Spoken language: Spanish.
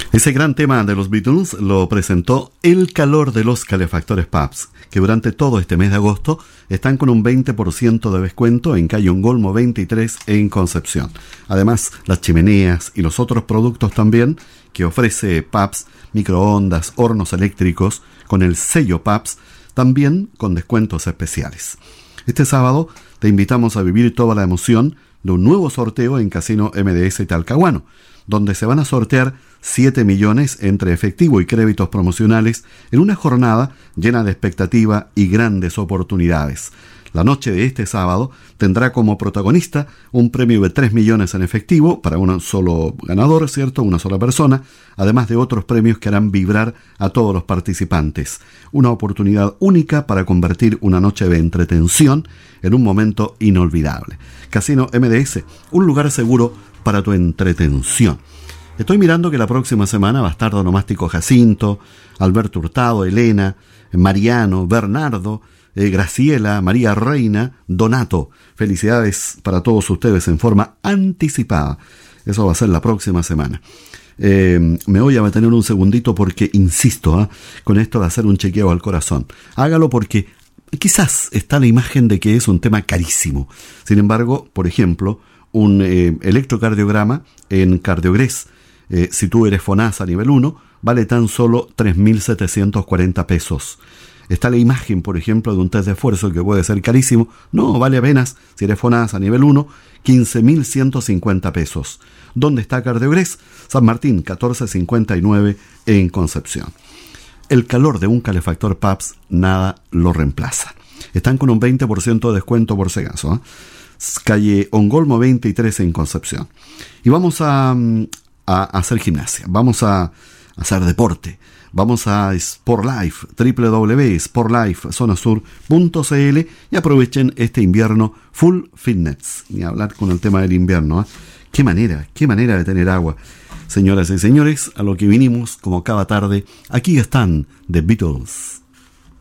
Ese gran tema de los Beatles lo presentó El Calor de los Calefactores Pubs, que durante todo este mes de agosto están con un 20% de descuento en calle Ongolmo 23 en Concepción. Además, las chimeneas y los otros productos también que ofrece Pubs, microondas, hornos eléctricos con el sello Pubs, también con descuentos especiales. Este sábado te invitamos a vivir toda la emoción de un nuevo sorteo en Casino MDS Talcahuano, donde se van a sortear 7 millones entre efectivo y créditos promocionales en una jornada llena de expectativa y grandes oportunidades. La noche de este sábado tendrá como protagonista un premio de 3 millones en efectivo para un solo ganador, ¿cierto? Una sola persona, además de otros premios que harán vibrar a todos los participantes. Una oportunidad única para convertir una noche de entretención en un momento inolvidable. Casino MDS, un lugar seguro para tu entretención. Estoy mirando que la próxima semana va a estar Don Omástico Jacinto, Alberto Hurtado, Elena, Mariano, Bernardo, Graciela, María Reina, Donato. Felicidades para todos ustedes en forma anticipada. Eso va a ser la próxima semana. Me voy a detener un segundito porque insisto con esto de hacer un chequeo al corazón. Hágalo porque quizás está la imagen de que es un tema carísimo. Sin embargo, por ejemplo, un electrocardiograma en Cardiogres, si tú eres FONASA nivel 1, vale tan solo 3.740 pesos. Está la imagen, por ejemplo, de un test de esfuerzo que puede ser carísimo. No, vale apenas, si eres FONASA nivel 1, 15.150 pesos. ¿Dónde está Cardiogres? San Martín, 1459 en Concepción. El calor de un calefactor Pubs nada lo reemplaza. Están con un 20% de descuento por si acaso, calle Ongolmo 23 en Concepción. Y vamos a hacer gimnasia, vamos a hacer deporte, vamos a Sportlife, www.sportlifezonasur.cl y aprovechen este invierno full fitness. Ni hablar con el tema del invierno, qué manera de tener agua. Señoras y señores, a lo que vinimos como cada tarde, aquí están The Beatles.